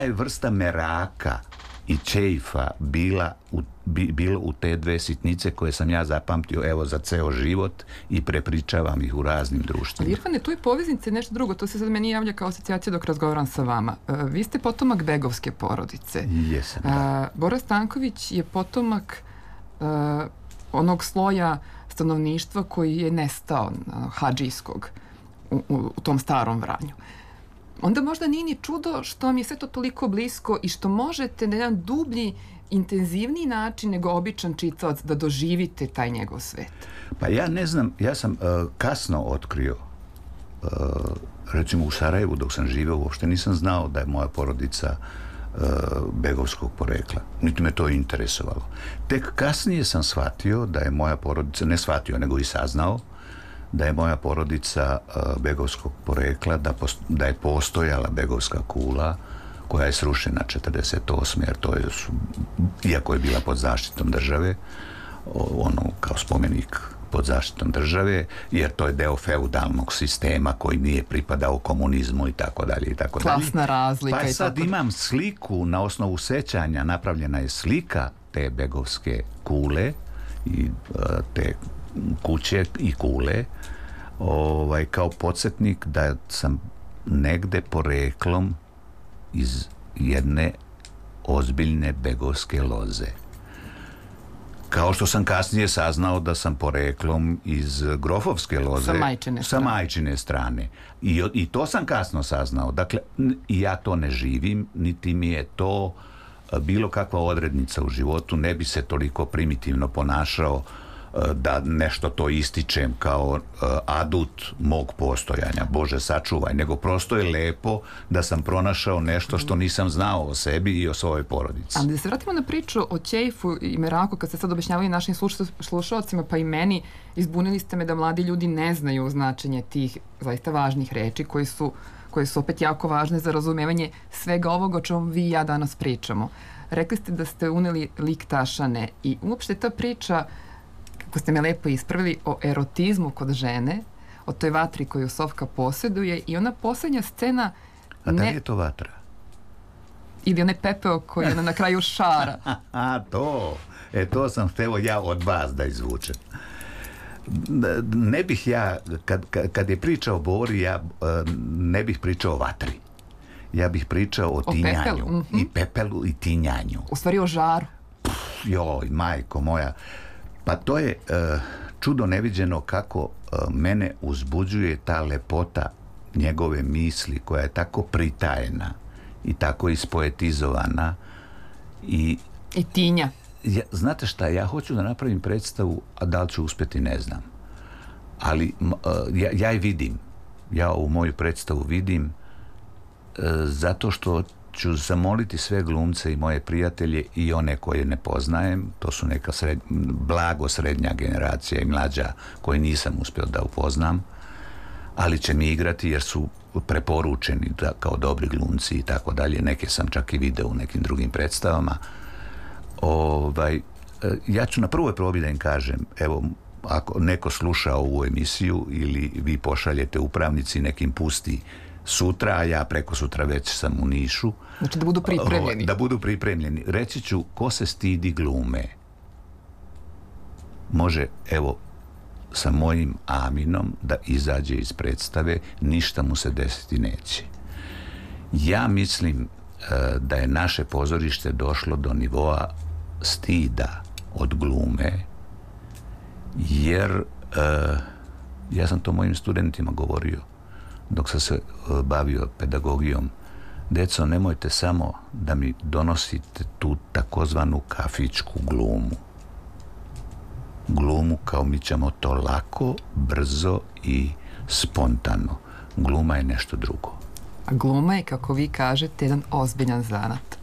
vrsta meraka i ćejfa bilo u te dve sitnice koje sam ja zapamtio evo za ceo život i prepričavam ih u raznim društvima. Ali Irfane, tu je poveznice nešto drugo, to se sad meni javlja kao asocijacija dok razgovaram sa vama. Vi ste potomak begovske porodice. Jesam, da. Bora Stanković je potomak onog sloja stanovništva koji je nestao, hadžijskog, u tom starom Vranju. Onda možda nije ni čudo što vam je sve to toliko blisko i što možete na jedan dublji, intenzivniji način nego običan čitalac da doživite taj njegov svet. Pa ja ne znam, ja sam kasno otkrio, recimo u Sarajevu dok sam živeo, uopšte nisam znao da je moja porodica begovskog porekla. Niti me to interesovalo. Tek kasnije sam shvatio da je moja porodica, ne shvatio, nego i saznao, da je moja porodica begovskog porekla, da je postojala begovska kula koja je srušena 48. jer to je, iako je bila pod zaštitom države, ono kao spomenik pod zaštitom države, jer to je deo feudalnog sistema koji nije pripadao komunizmu i tako dalje i tako dalje. Klasna razlika. Pa sad imam sliku, na osnovu sećanja napravljena je slika te begovske kule i te kuće i kule kao podsjetnik da sam negde poreklom iz jedne ozbiljne begovske loze. Kao što sam kasnije saznao da sam poreklom iz grofovske loze sa majčine strane. I to sam kasno saznao. Dakle, ja to ne živim, niti mi je to bilo kakva odrednica u životu, ne bi se toliko primitivno ponašao da nešto to ističem kao adut mog postojanja, Bože sačuvaj, nego prosto je lepo da sam pronašao nešto što nisam znao o sebi i o svojoj porodici. Ali da se vratimo na priču o ćejfu i meraku, kad ste sad objašnjavali našim slušalcima, pa i meni, izbunili ste me da mladi ljudi ne znaju značenje tih zaista važnih reči koje su opet jako važne za razumevanje svega ovoga o čemu vi i ja danas pričamo. Rekli ste da ste uneli lik Tašane i uopšte ta priča, kako ste me lepo ispravili, o erotizmu kod žene, o toj vatri koju Sofka posjeduje i ona poslednja scena... A da li je to vatra? Ili onaj pepeo koji je na kraju šara. To sam hteo ja od vas da izvučem. Ne bih ja, kad je pričao o Bori, ja ne bih pričao o vatri. Ja bih pričao o tinjanju. I pepelu i tinjanju. U stvari o žaru. Joj, majko moja. Pa to je čudo neviđeno kako mene uzbuđuje ta lepota njegove misli koja je tako pritajena i tako ispoetizovana i tinja. Znate šta, ja hoću da napravim predstavu, a da li ću uspjeti ne znam, ali ja je vidim, ja ovu moju predstavu vidim zato što ću zamoliti sve glumce i moje prijatelje i one koje ne poznajem, to su neka blago srednja generacija i mlađa koje nisam uspio da upoznam, ali će mi igrati jer su preporučeni kao dobri glumci i tako dalje. Neke sam čak i video u nekim drugim predstavama. Ja ću na prvoj probi da im kažem, evo, ako neko sluša ovu emisiju ili vi pošaljete upravnici nekim pusti sutra, a ja preko sutra već sam u Nišu. Znači da budu pripremljeni. Da budu pripremljeni. Reći ću, ko se stidi glume, može, evo, sa mojim Aminom da izađe iz predstave, ništa mu se desiti neće. Ja mislim da je naše pozorište došlo do nivoa stida od glume, jer ja sam to mojim studentima govorio dok sam se bavio pedagogijom. Deco, nemojte samo da mi donosite tu takozvanu kafičku glumu. Glumu kao mi ćemo to lako, brzo i spontano. Gluma je nešto drugo. A gluma je, kako vi kažete, jedan ozbiljan zanat.